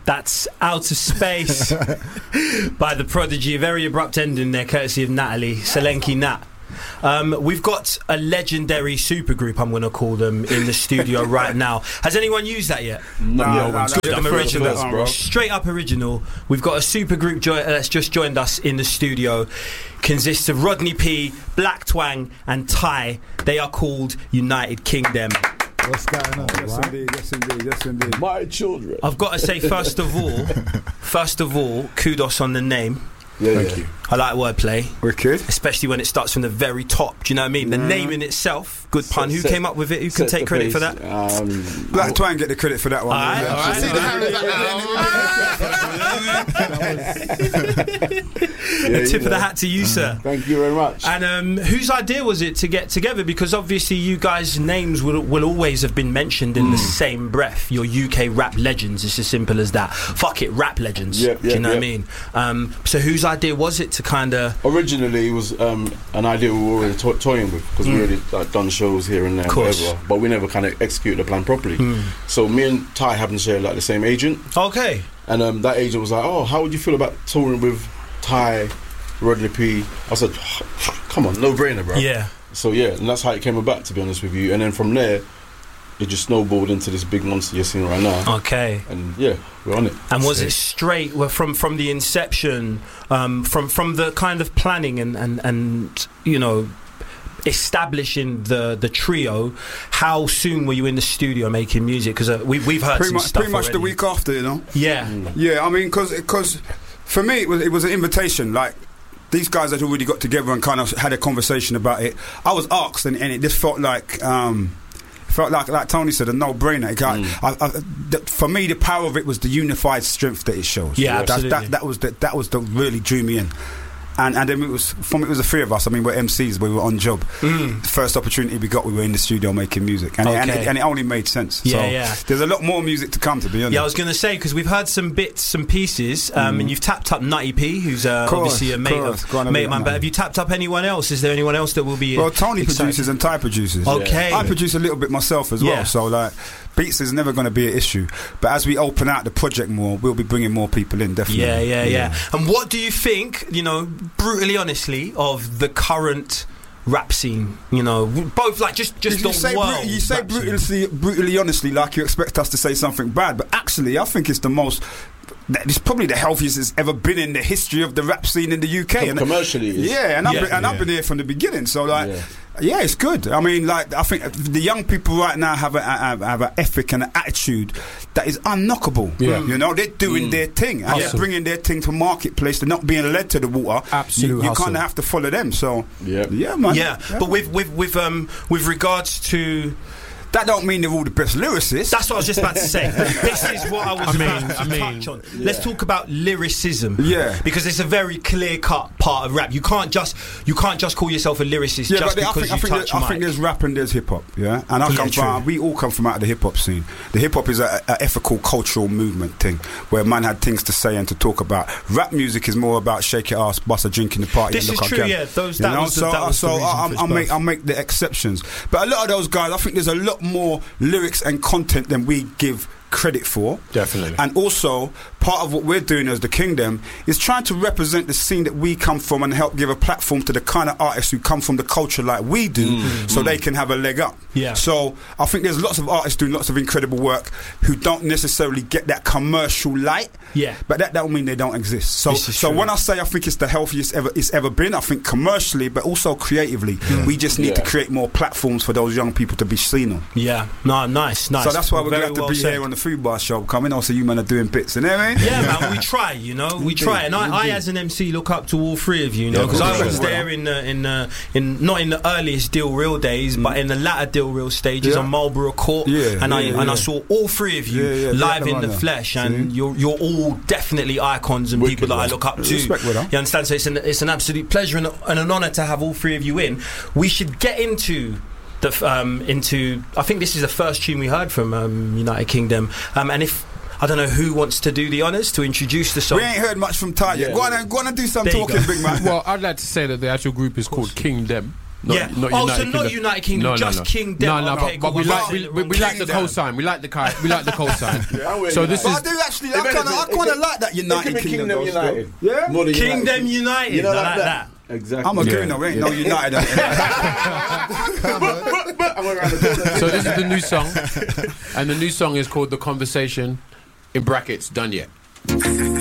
That's Out of Space by The Prodigy. A very abrupt ending there, courtesy of Natalie Selenki Nat. We've got a legendary supergroup, I'm going to call them, in the studio right now. Has anyone used that yet? No. Good, I'm original. Bro. Straight up original. We've got a supergroup that's just joined us in the studio. Consists of Rodney P, Black Twang and Ty. They are called United Kingdom. What's going on? Yes, indeed. My children. I've got to say, first of all, kudos on the name. Thank you. I like wordplay. Wicked. Especially when it starts from the very top. Do you know what I mean? The name in itself, good pun. Who came up with it? Who can take credit for that? Black Twang get the credit for that one. All right. Tip of the hat to you, sir. Thank you very much. And whose idea was it to get together? Because obviously you guys' names will always have been mentioned in the same breath. You're UK rap legends. It's as simple as that. Fuck it, rap legends. Do you know what I mean? So whose idea was it to kind of... Originally it was an idea we were already toying with, because we already done shows here and there, whatever, but we never kind of executed the plan properly. So me and Ty happened to share like the same agent. Okay. And that agent was like, oh, how would you feel about touring with Ty, Rodney P? I said, come on, no brainer, bro. Yeah. So yeah, and that's how it came about, to be honest with you. And then from there, it just snowballed into this big monster you're seeing right now. Okay. And yeah, we're on it. And was it straight from the inception, from the kind of planning and you know, establishing the trio? How soon were you in the studio making music? Because we've heard pretty stuff much already. the week after, you know. Yeah. Yeah, I mean, because for me it was an invitation. Like, these guys had already got together and kind of had a conversation about it. I was asked, and it just felt like Tony said, a no-brainer. For me, the power of it was the unified strength that it shows. Yeah, absolutely. That was the really drew me in. And then it was the three of us. I mean, we're MCs, we were on job. First opportunity we got, we were in the studio making music, and it only made sense. Yeah, so there's a lot more music to come, to be honest. Yeah, I was going to say, because we've heard some bits, some pieces, and you've tapped up Nutty P, who's obviously a mate of mine. But have you tapped up anyone else? Is there anyone else that will be? Well, Tony produces and Ty produces. Okay, I produce a little bit myself as well. So like, beats is never going to be an issue. But as we open out the project more, we'll be bringing more people in. Definitely. Yeah. And what do you think? You know, brutally honestly, of the current rap scene, you know, both like just the world. You say brutally honestly, like you expect us to say something bad, but actually I think it's the most... It's probably the healthiest it's ever been in the history of the rap scene in the UK. And commercially, I've been here from the beginning. So like, yeah, it's good. I mean, like, I think the young people right now have an ethic and an attitude that is unknockable. Yeah. You know, they're doing their thing and they're bringing their thing to marketplace. They're not being led to the water. Absolutely, you kind of have to follow them. So yeah, man. Yeah, but with regards to. That don't mean they're all the best lyricists. That's what I was just about to say. This is what I was about to touch on. Let's talk about lyricism. Yeah. Because it's a very clear-cut part of rap. You can't just call yourself a lyricist just because you touch mic. I think there's rap and there's hip-hop, yeah? And we all come from out of the hip-hop scene. The hip-hop is an ethical, cultural movement thing where man had things to say and to talk about. Rap music is more about shake your ass, bust a drink in the party. This is true, yeah. I'll make the exceptions. But a lot of those guys, I think there's a lot more lyrics and content than we give credit for. Definitely. And also part of what we're doing as the Kingdom is trying to represent the scene that we come from and help give a platform to the kind of artists who come from the culture like we do, so they can have a leg up. Yeah. So I think there's lots of artists doing lots of incredible work who don't necessarily get that commercial light. Yeah. But that don't mean they don't exist. So when I say I think it's the healthiest it's ever been, I think commercially but also creatively, we just need to create more platforms for those young people to be seen on. Yeah. No, nice. So that's why we're going to have to be here on the Food Bar Show. Coming, also you men are doing bits, you know what I mean? Yeah, man, we try, you know, we try. And I as an MC look up to all three of you, know, because I was there in not in the earliest Deal Real days, but in the latter Deal Real stages on Marlborough Court, and I saw all three of you live in the flesh, and you're all definitely icons and people that I look up to. You understand? So it's an absolute pleasure and an honour to have all three of you in. We should get into I think this is the first tune we heard from United Kingdom, and if I don't know who wants to do the honours to introduce the song. We ain't heard much from Ty yet. Go on and do some talking, big man. Well, I'd like to say that the actual group is called Kingdom. Not United Kingdom, just Kingdom. But we like the cosign. We like the cosign. So this is. I do actually. I kind of like that United Kingdom. United. Yeah. Kingdom United. I like that. Exactly. I'm a Gooner. We ain't no United. So this is the new song, and the new song is called "The Conversation." In brackets, done yet.